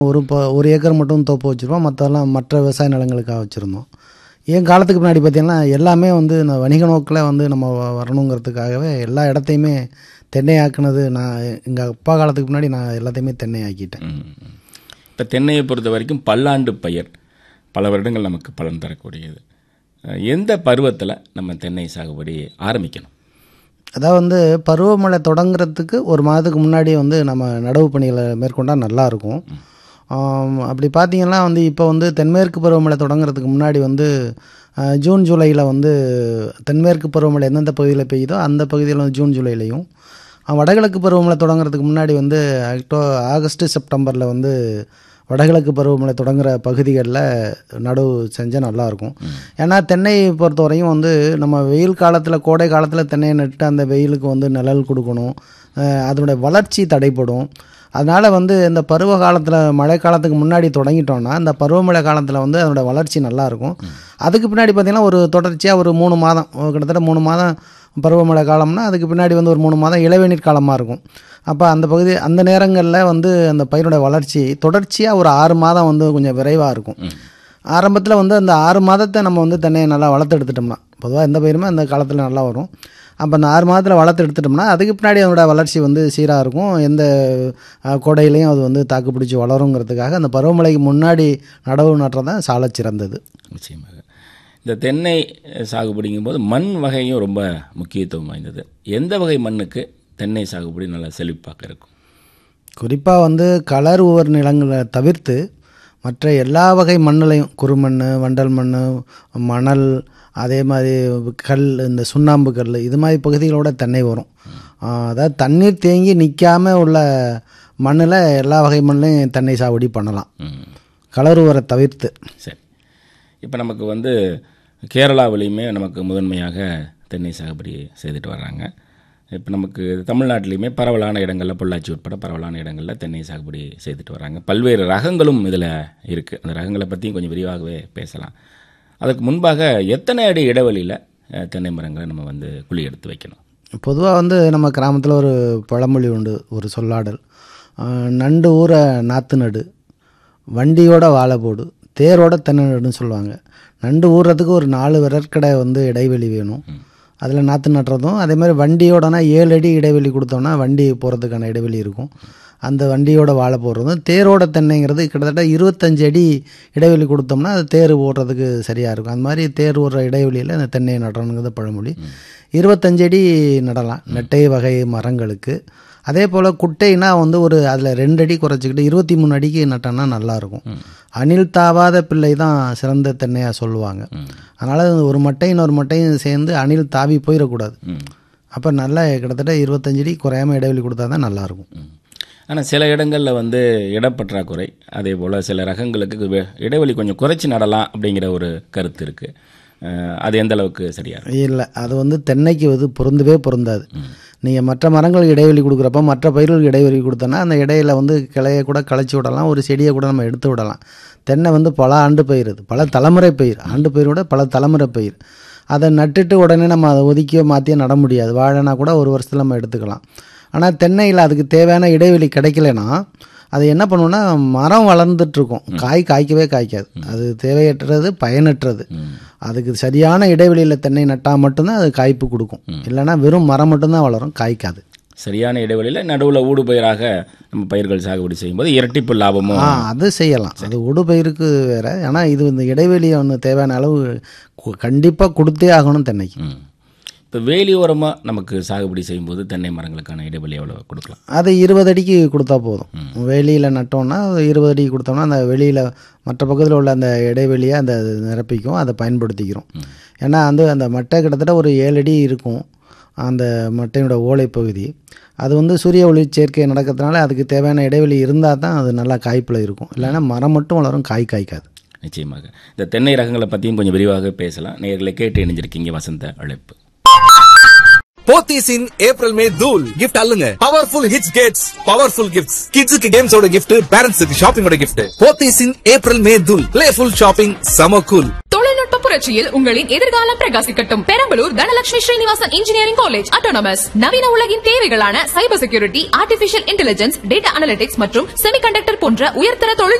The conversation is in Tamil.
ஒரு ஏக்கர் மட்டும் தோப்பு வச்சுருப்போம், மற்ற விவசாய நிலங்களுக்காக வச்சுருந்தோம். என் காலத்துக்கு முன்னாடி பார்த்திங்கன்னா எல்லாமே வந்து இந்த வணிக நோக்கில் வந்து நம்ம வரணுங்கிறதுக்காகவே எல்லா இடத்தையுமே தென்னை ஆக்குனது. நான் எங்கள் அப்பா காலத்துக்கு முன்னாடி நான் எல்லாத்தையுமே தென்னை ஆக்கிட்டேன். இப்போ தென்னையை பொறுத்த வரைக்கும் பல்லாண்டு பயிர், பல வருடங்கள் நமக்கு பலன் தரக்கூடியது. எந்த பருவத்தில் நம்ம தென்னை சாகுபடி ஆரம்பிக்கணும்? அதாவது வந்து பருவமழை தொடங்குறதுக்கு ஒரு மாதத்துக்கு முன்னாடி வந்து நம்ம நடவு பணிகளை மேற்கொண்டால் நல்லாயிருக்கும். அப்படி பார்த்திங்கன்னா வந்து இப்போ வந்து தென்மேற்கு பருவமழை தொடங்குறதுக்கு முன்னாடி வந்து ஜூன் ஜூலையில் வந்து தென்மேற்கு பருவமழை எந்தெந்த பகுதியில் பெய்யுதோ அந்த பகுதியில் வந்து ஜூன் ஜூலையிலையும், வடகிழக்கு பருவமழை தொடங்குறதுக்கு முன்னாடி வந்து ஆகஸ்ட் செப்டம்பரில் வந்து வடகிழக்கு பருவமழை தொடங்குகிற பகுதிகளில் நடவு செஞ்சால் நல்லாயிருக்கும். ஏன்னா தென்னை பொறுத்தவரையும் வந்து நம்ம வெயில் காலத்தில், கோடை காலத்தில் தென்னையை நட்டு அந்த வெயிலுக்கு வந்து நிழல் கொடுக்கணும், அதனுடைய வளர்ச்சி தடைப்படும். அதனால் வந்து இந்த பருவ காலத்தில், மழை காலத்துக்கு முன்னாடி தொடங்கிட்டோன்னா இந்த பருவமழை காலத்தில் வந்து அதனுடைய வளர்ச்சி நல்லாயிருக்கும். அதுக்கு பின்னாடி பார்த்திங்கன்னா ஒரு தொடர்ச்சியாக ஒரு 3 மாதம், கிட்டத்தட்ட 3 மாதம் பருவமழை காலம்னா அதுக்கு பின்னாடி வந்து ஒரு 3 மாதம் இளவேநீர் காலமாக இருக்கும். அப்போ அந்த நேரங்களில் வந்து அந்த பயிருடைய வளர்ச்சி தொடர்ச்சியாக ஒரு 6 மாதம் வந்து கொஞ்சம் விரைவாக இருக்கும். ஆரம்பத்தில் வந்து அந்த 6 மாதத்தை நம்ம வந்து தென்னையை நல்லா வளர்த்து எடுத்துட்டோம்னா, பொதுவாக எந்த பயிருமே அந்த காலத்தில் நல்லா வரும். அப்போ அந்த 6 மாதத்தில் வளர்த்து எடுத்துட்டோம்னா அதுக்கு பின்னாடி அதனோட வளர்ச்சி வந்து சீராக இருக்கும். எந்த கோடையிலையும் அது வந்து தாக்கு பிடிச்சி வளருங்கிறதுக்காக அந்த பருவமழைக்கு முன்னாடி நடவு நட்டுறதான் சால சிறந்தது. நிச்சயமாக இந்த தென்னை சாகுபடிங்கும் போது மண் வகையும் ரொம்ப முக்கியத்துவம் வாய்ந்தது. எந்த வகை மண்ணுக்கு தென்னை சாகுபடி நல்லா செழிப்பாக இருக்கும்? குறிப்பாக வந்து கலர் உவர் நிலங்களை தவிர்த்து மற்ற எல்லா வகை மண்ணிலையும், குறுமண், வண்டல் மண், மணல், அதே மாதிரி கல், இந்த சுண்ணாம்பு கல், இது மாதிரி பகுதிகளோட தென்னை வரும். அதாவது தண்ணீர் தேங்கி நிற்காமல் உள்ள மண்ணில் எல்லா வகை மண்ணிலையும் தென்னை சாகுபடி பண்ணலாம், கலர் உவரை தவிர்த்து. சரி, இப்போ நமக்கு வந்து கேரளாவிலையுமே நமக்கு முதன்மையாக தென்னை சாகுபடி செய்துட்டு வர்றாங்க. இப்போ நமக்கு தமிழ்நாட்டிலையுமே பரவலான இடங்களில், பொள்ளாச்சி உட்பட பரவலான இடங்களில் தென்னை சாகுபடி செய்துட்டு வராங்க. பல்வேறு ரகங்களும் இதில் இருக்குது. அந்த ரகங்களை பற்றியும் கொஞ்சம் விரிவாகவே பேசலாம். அதுக்கு முன்பாக எத்தனை அடி இடைவெளியில் தென்னை மரங்களை நம்ம வந்து குழி எடுத்து வைக்கணும்? பொதுவாக வந்து நம்ம கிராமத்தில் ஒரு பழமொழி உண்டு, ஒரு சொல்லாடல், நண்டு ஊற நாற்று நடு, வண்டியோட வாழை போடு, தேரோட தென்னை நடுன்னு சொல்லுவாங்க. நண்டு ஊறுறதுக்கு ஒரு 4 விரற்கடை வந்து இடைவெளி வேணும், அதில் நாற்று நட்டுறதும். அதே மாதிரி வண்டியோடனா 7 அடி இடைவெளி கொடுத்தோம்னா வண்டி போகிறதுக்கான இடைவெளி இருக்கும். அந்த வண்டியோட வாழை போடுறதும். தேரோட தென்னைங்கிறது கிட்டத்தட்ட 25 அடி இடைவெளி கொடுத்தோம்னா அது தேர் ஓடுறதுக்கு சரியாக இருக்கும். அந்த மாதிரி தேர் ஓடுற இடைவெளியில் அந்த தென்னையை நடணுங்கிறது பழமொழி. 25 அடி நடலாம் நெட்டை வகை மரங்களுக்கு. அதே போல் குட்டைனா வந்து ஒரு அதில் 2 அடி குறைச்சிக்கிட்டு 23 அடிக்கு நட்டோன்னா நல்லாயிருக்கும். அணில் தாவாத பிள்ளை தான் சிறந்த தென்னையாக சொல்லுவாங்க. அதனால் ஒரு மட்டையும் இன்னொரு மட்டையும் சேர்ந்து அணில் தாவி போயிடக்கூடாது. அப்போ நல்லா கிட்டத்தட்ட 25 அடி குறையாமல் இடைவெளி கொடுத்தா தான் நல்லாயிருக்கும். ஆனால் சில இடங்களில் வந்து இடப்பற்றாக்குறை, அதே போல் சில ரகங்களுக்கு இடைவெளி கொஞ்சம் குறைச்சி நடலாம் அப்படிங்கிற ஒரு கருத்து இருக்குது. அது எந்த அளவுக்கு சரியாக இல்லை, அது வந்து தென்னைக்கு வந்து பொருந்தவே பொருந்தாது. நீங்கள் மற்ற மரங்களுக்கு இடைவெளி கொடுக்குறப்ப மற்ற பயிர்களுக்கு இடைவெளி கொடுத்தோன்னா அந்த இடையில வந்து கிளையை கூட களைச்சி விடலாம், ஒரு செடியை கூட நம்ம எடுத்து விடலாம். தென்னை வந்து பல ஆண்டு பயிர், இது பல தலைமுறை பயிர், ஆண்டு பயிரோட பல தலைமுறை பயிர். அதை நட்டுட்டு உடனே நம்ம அதை ஒதுக்கியோ மாற்றியோ நட முடியாது. வாழைனா கூட ஒரு வருஷத்தில் நம்ம எடுத்துக்கலாம். ஆனால் தென்னையில் அதுக்கு தேவையான இடைவெளி கிடைக்கலனா அது என்ன பண்ணுவோன்னா மரம் வளர்ந்துட்டுருக்கும், காய்க்கவே காய்க்காது. அது தேவையற்றது, பயனற்றது. அதுக்கு சரியான இடைவெளியில் தென்னை நட்டால் மட்டும்தான் அது காய்ப்பு கொடுக்கும். இல்லைனா வெறும் மரம் மட்டும்தான் வளரும், காய்க்காது. சரியான இடைவெளியில் நடுவில் ஊடு பயிராக நம்ம பயிர்கள் சாகுபடி செய்யும்போது இரட்டிப்பு லாபமும் அது செய்யலாம். அது ஊடு பயிருக்கு வேறு. ஆனால் இது இந்த இடைவெளியை ஒன்று தேவையான அளவு கண்டிப்பாக கொடுத்தே ஆகணும் தென்னைக்கு. இப்போ வேலியோரமாக நமக்கு சாகுபடி செய்யும்போது தென்னை மரங்களுக்கான இடைவெளி எவ்வளோ கொடுக்கலாம்? அது 20 அடிக்கு கொடுத்தா போதும். வேலியில் நட்டோம்னா 20 அடிக்கு கொடுத்தோம்னா அந்த வெளியில் மற்ற பக்கத்தில் உள்ள அந்த இடைவெளியை அந்த நிரப்பிக்கும், அதை பயன்படுத்திக்கிறோம். ஏன்னா அந்த மட்டை கிட்டத்தட்ட ஒரு 7 அடி இருக்கும். அந்த மட்டையோட ஓலை பகுதி அது வந்து சூரிய ஒளி சேர்க்கை நடக்கிறதுனால அதுக்கு தேவையான இடைவெளி இருந்தால் தான் அது நல்லா காய்ப்பில் இருக்கும். இல்லைன்னா மரம் மட்டும் வளரும், காய்க்காது. நிச்சயமாக இந்த தென்னை ரகங்களை பற்றியும் கொஞ்சம் விரிவாக பேசலாம். நேயர்களை கேட்டு இணைஞ்சிருக்கீங்க வசந்த அழைப்பு. போத்தீஸின் ஏப்ரல் மே தூள் gift அல்லுங்க. Powerful hits Gates powerful gifts. கிட்ஸுக்கு கேம்ஸோட கிஃப்ட், பேரண்ட்ஸுக்கு ஷாப்பிங்கோட கிஃப்ட். போத்தீஸின் ஏப்ரல் மே தூள் பிளேஃபுல் ஷாப்பிங், சம கூல். தொழில்நுட்ப புரட்சியில் உங்களின் எதிர்காலம் பிரகாசிக்கட்டும். Perambalur Dhanalakshmi Srinivasan engineering college autonomous. நவீன உலகின் தேவைகளான cyber security, artificial intelligence, data analytics மற்றும் செமிகண்டக்டர் போன்ற உயர்தர தொழில்